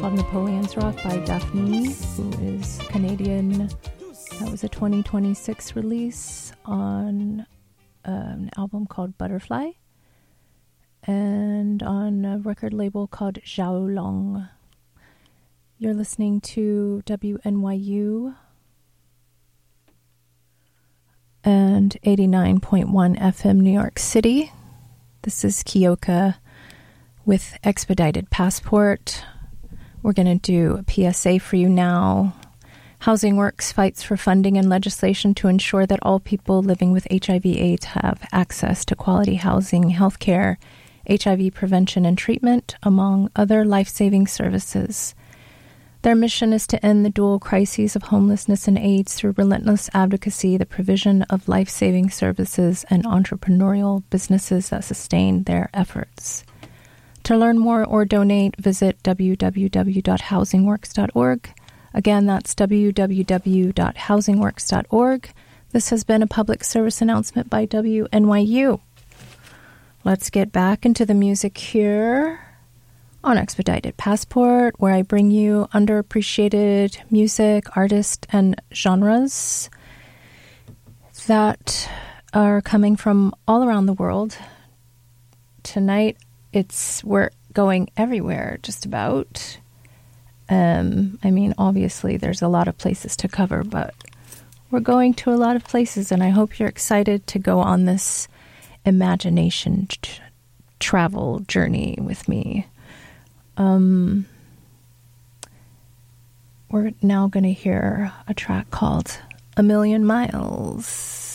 called Napoleon's Rock by Daphne, who is Canadian. That was a 2026 release on an album called Butterfly and on a record label called Zhao Long. You're listening to WNYU and 89.1 FM New York City. This is Kyoka with Expedited Passport. We're going to do a PSA for you now. Housing Works fights for funding and legislation to ensure that all people living with HIV/AIDS have access to quality housing, healthcare, HIV prevention and treatment, among other life-saving services. Their mission is to end the dual crises of homelessness and AIDS through relentless advocacy, the provision of life-saving services, and entrepreneurial businesses that sustain their efforts. To learn more or donate, visit www.housingworks.org. Again, that's www.housingworks.org. This has been a public service announcement by WNYU. Let's get back into the music here on Expedited Passport, where I bring you underappreciated music, artists, and genres that are coming from all around the world. Tonight, we're going everywhere, just about. Obviously, there's a lot of places to cover, but we're going to a lot of places, and I hope you're excited to go on this imagination travel journey with me. We're now going to hear a track called A Million Miles.